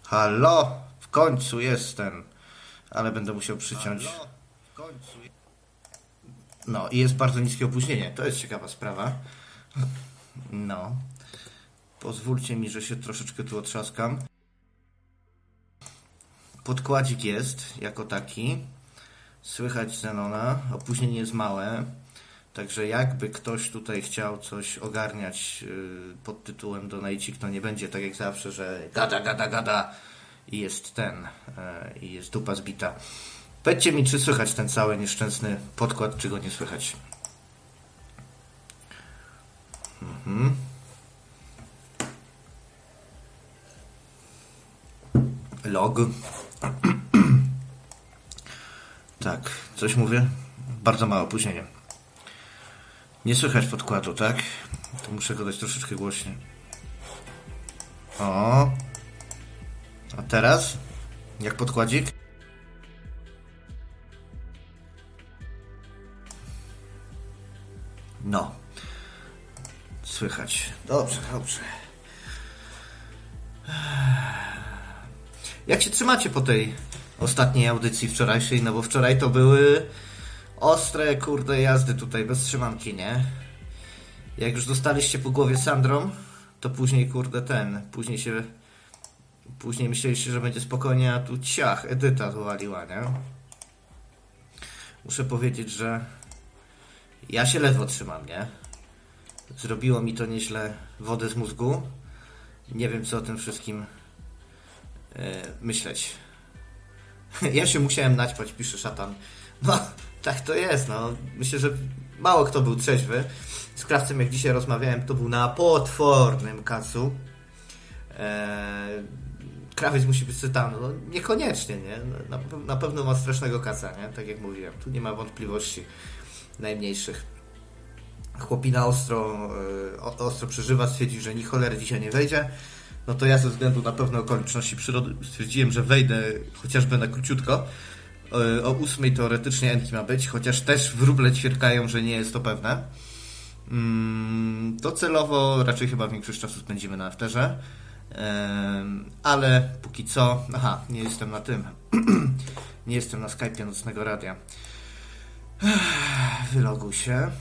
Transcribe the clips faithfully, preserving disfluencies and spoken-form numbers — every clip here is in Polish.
Halo, w końcu jestem, ale będę musiał przyciąć. Halo, w końcu. No i jest bardzo niskie opóźnienie, to jest ciekawa sprawa. No, pozwólcie mi, że się troszeczkę tu otrzaskam. Podkładzik jest jako taki, słychać Zenona, opóźnienie jest małe, także jakby ktoś tutaj chciał coś ogarniać yy, pod tytułem Donajcik, to nie będzie tak jak zawsze, że gada, gada, gada i jest ten, yy, i jest dupa zbita. Powiedzcie mi, czy słychać ten cały nieszczęsny podkład, czy go nie słychać. Mhm. Log. Tak, coś mówię? Bardzo małe opóźnienie. Nie słychać podkładu, tak? To muszę go dać troszeczkę głośniej. O. A teraz? Jak podkładzik? No. Słychać. Dobrze, dobrze. Jak się trzymacie po tej ostatniej audycji wczorajszej? No bo wczoraj to były ostre, kurde, jazdy tutaj, bez trzymanki, nie? Jak już dostaliście po głowie Sandrą, to później, kurde, ten, później się, później myśleliście, że będzie spokojnie, a tu ciach, Edyta dowaliła, nie? Muszę powiedzieć, że ja się ledwo trzymam, nie? Zrobiło mi to nieźle wodę z mózgu. Nie wiem, co o tym wszystkim yy, myśleć. Ja się musiałem naćpać, pisze szatan. No, tak to jest, no. Myślę, że mało kto był trzeźwy. Z krawcem, jak dzisiaj rozmawiałem, to był na potwornym kacu. Eee, krawiec musi być cytany. No, niekoniecznie, nie? Na, na pewno ma strasznego kaca, nie? Tak jak mówiłem. Tu nie ma wątpliwości najmniejszych. Chłopina ostro, e, ostro przeżywa, stwierdził, że ni cholery dzisiaj nie wejdzie. No to ja ze względu na pewne okoliczności przyrody stwierdziłem, że wejdę chociażby na króciutko. E, o ósmej teoretycznie Enki ma być, chociaż też wróble ćwierkają, że nie jest to pewne. Mm, to celowo raczej chyba większość czasu spędzimy na afterze. E, ale póki co... Aha, nie jestem na tym. Nie jestem na Skype'ie Nocnego Radia. Wyloguj się.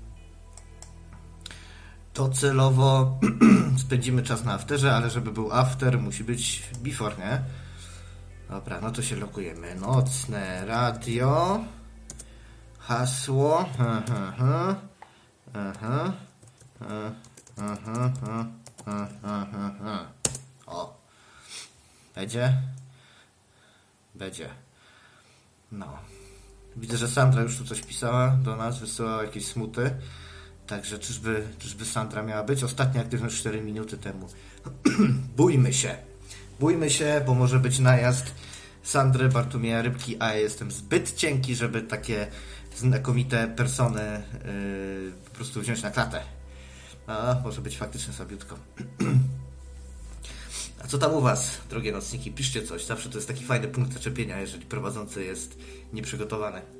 To celowo spędzimy czas na afterze, ale żeby był after, musi być before, nie? Dobra, no to się logujemy. Nocne Radio. Hasło. Aha, aha. Aha. Aha, aha, aha, aha. O. Będzie? Będzie. No. Widzę, że Sandra już tu coś pisała do nas, wysyłała jakieś smuty. Także czyżby, czyżby Sandra miała być? Ostatnia aktywność cztery minuty temu. Bójmy się. Bójmy się, bo może być najazd Sandry, Bartłomieja Rybki, a ja jestem zbyt cienki, żeby takie znakomite persony yy, po prostu wziąć na klatę. A może być faktycznie słabiutko. A co tam u was, drogie nocniki? Piszcie coś. Zawsze to jest taki fajny punkt zaczepienia, jeżeli prowadzący jest nieprzygotowany.